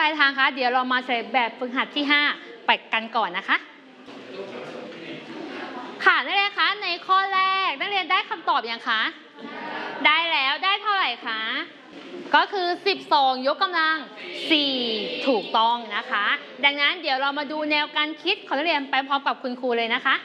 ลายทางคะเดี๋ยวเรามาเฉลยแบบฝึกหัดที่5ไปกันก่อนนะคะค่ะนักเรียนคะในข้อแรกนักเรียนได้คำตอบยังคะได้แล้วได้เท่าไหร่คะก็คือ12ยกกำลัง4ถูกต้องนะคะดังนั้นเดี๋ยวเรามาดูแนวการคิดของนักเรียนไปพร้อมกับคุณครูเลยนะคะ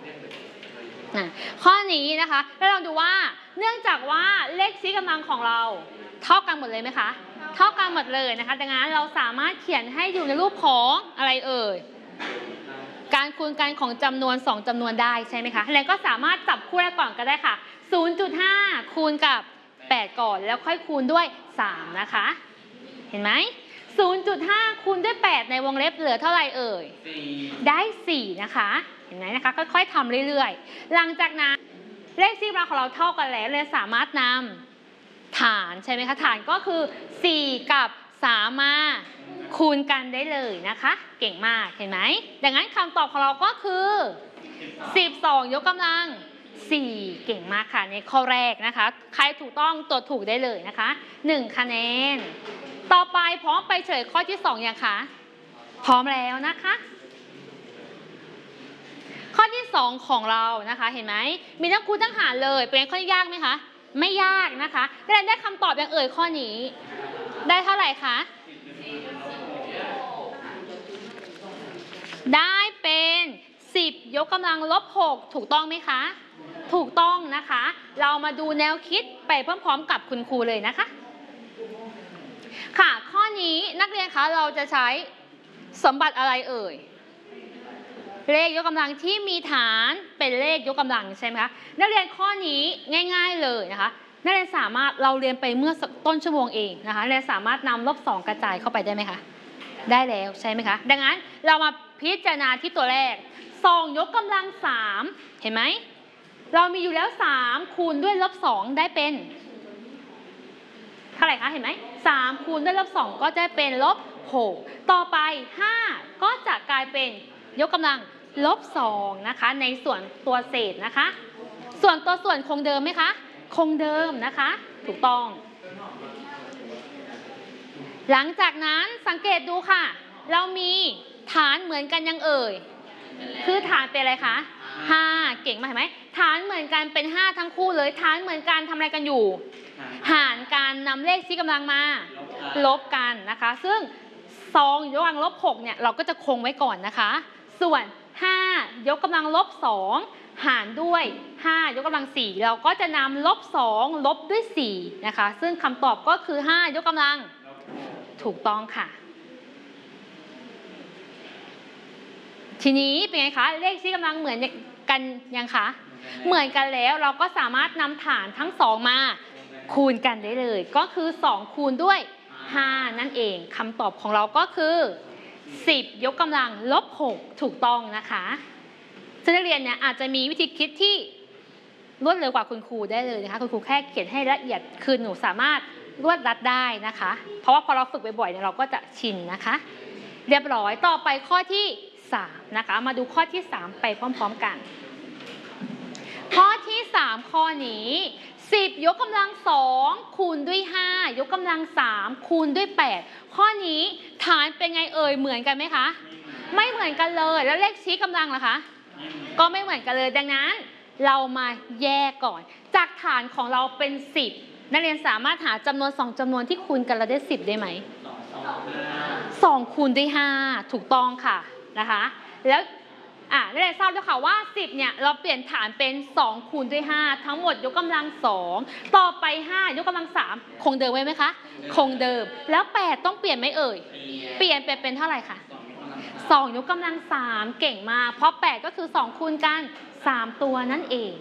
ข้อนี้นะคะแล้วเราดูว่าเนื่องจากว่าเลขชี้กำลังของเราเท่ากันหมดเลยไหมคะเท่ากันหมดเลยนะคะดังนั้นเราสามารถเขียนให้อยู่ในรูปของอะไรเอ่ยการคูณกันของจำนวน2จำนวนได้ใช่ไหมคะแล้วก็สามารถจับคู่แรกก่อนก็ได้ค่ะ 0.5 คูณกับ8ก่อนแล้วค่อยคูณด้วย3นะคะเห็นไหม 0.5 คูณด้วย8ในวงเล็บเหลือเท่าไหร่เอ่ยได้4นะคะเห็นไหมนะคะค่อยๆทำเรื่อยๆหลังจากนั้นเลขชี้กำลังของเราเท่ากันแล้วเลยสามารถนำฐานใช่ไหมคะฐานก็คือ4กับ3มาคูณกันได้เลยนะคะเก่งมากเห็นไหมดังนั้นคำตอบของเราก็คือ12ยกกำลัง4เก่งมากค่ะในข้อแรกนะคะใครถูกต้องตรวจถูกได้เลยนะคะ1คะแนนต่อไปพร้อมไปเฉลยข้อที่2ยังคะพร้อมแล้วนะคะข้อที่2ของเรานะคะเห็นไหมมีทั้งคูณทั้งหารเลยเป็นข้อยากไหมคะไม่ยากนะคะได้คำตอบอย่างเอ่ยข้อนี้ได้เท่าไหร่คะได้เป็น10ยกกำลังลบ6ถูกต้องไหมคะถูกต้องนะคะเรามาดูแนวคิดไปพร้อมๆกับคุณครูเลยนะคะค่ะข้อนี้นักเรียนคะเราจะใช้สมบัติอะไรเอ่ยเลขยกกำลังที่มีฐานเป็นเลขยกกำลังใช่ไหมคะนักเรียนข้อนี้ง่ายๆเลยนะคะนักเรียนสามารถเราเรียนไปเมื่อต้นชั่วโมงเองนะคะนักเรียนสามารถนำลบ2กระจายเข้าไปได้ไหมคะได้แล้วใช่ไหมคะดังนั้นเรามาพิจารณาที่ตัวแรก2ยกกำลัง3เห็นไหมเรามีอยู่แล้ว3คูณด้วยลบ2ได้เป็นเท่าไหร่คะเห็นไหม3คูณด้วยลบ2ก็จะเป็นลบ6ต่อไป5ก็จะกลายเป็นยกกำลังลบ2นะคะในส่วนตัวเศษนะคะส่วนตัวส่วนคงเดิมไหมคะคงเดิมนะคะถูกต้องหลังจากนั้นสังเกตดูค่ะเรามีฐานเหมือนกันยังเอ่ยคือฐานเป็นอะไรคะ5เก่งมากเห็นไหมฐานเหมือนกันเป็น5ทั้งคู่เลยฐานเหมือนกันทำอะไรกันอยู่หารการนำเลขชี้กำลังมาลบกันนะคะซึ่ง2ยกกำลังลบ6เนี่ยเราก็จะคงไว้ก่อนนะคะส่วน5ยกกำลังลบ2หารด้วย5ยกกำลัง4เราก็จะนำลบ2ลบด้วย4นะคะซึ่งคำตอบก็คือ5ยกกำลังถูกต้องค่ะทีนี้เป็นไงคะเลขชี้กำลังเหมือนกันยังคะเหมือนกันแล้วเราก็สามารถนำฐานทั้ง2มาคูณกันได้เลยก็คือ2คูณด้วย5นั่นเองคำตอบของเราก็คือ10ยกกำลังลบ6ถูกต้องนะคะซึ่งนักเรียนเนี่ยอาจจะมีวิธีคิดที่รวดเร็วกว่าคุณครูได้เลยนะคะคุณครูแค่เขียนให้ละเอียดคือหนูสามารถรวดรัดได้นะคะเพราะว่าพอเราฝึกบ่อยๆเนี่ยเราก็จะชินนะคะเรียบร้อยต่อไปข้อที่3นะคะมาดูข้อที่3ไปพร้อมๆกันข้อที่3ข้อนี้10ยกกำลัง2คูณด้วย5ยกกำลัง3คูณด้วย8ข้อนี้ฐานเป็นไงเอ่ยเหมือนกันไหมคะไม่เหมือนกันเลยแล้วเลขชี้กำลังล่ะคะก็ไม่เหมือนกันเลยดังนั้นเรามาแยกก่อนจากฐานของเราเป็น10นักเรียนสามารถหาจำนวน2จำนวนที่คูณกันแล้วได้10ได้ไหม2คูณด้วย5ถูกต้องค่ะนะคะแล้วนักเรียนทราบด้วยค่ะว่า10เนี่ยเราเปลี่ยนฐานเป็น2คูณด้วย5ทั้งหมดยกกำลัง2ต่อไป5ยกกำลัง3คงเดิมไว้ไหมคะคงเดิมแล้ว8ต้องเปลี่ยนไหมเอ่ยเปลี่ยนเป็นเท่าไหร่คะ2ยกกำลัง3เก่งมากเพราะ8ก็คือ2คูณกัน3ตัวนั่นเอง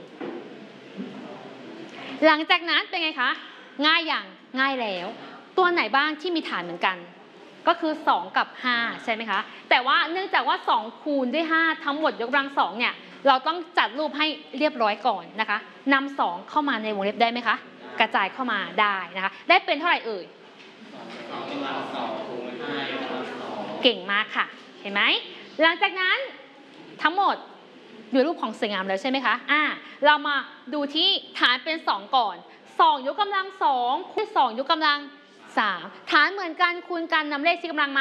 หลังจากนั้นเป็นไงคะง่ายอย่างง่ายแล้วตัวไหนบ้างที่มีฐานเหมือนกันก็คือ2กับ5ใช่ไหมคะแต่ว่าเนื่องจากว่า2คูณด้วย5ทั้งหมดยกกำลัง2เนี่ยเราต้องจัดรูปให้เรียบร้อยก่อนนะคะนำ2เข้ามาในวงเล็บได้ไหมคะกระจายเข้ามาได้นะคะได้เป็นเท่าไหร่เอ่ยเก่งมากค่ะเห็นไหมหลังจากนั้นทั้งหมดอยู่รูปของสวยงามแล้วใช่ไหมคะเรามาดูที่ฐานเป็น2ก่อน2ยกกำลัง2คูณ2ยกกำลัง3ฐานเหมือนกันคูณกันนำเลขชี้กำลังมา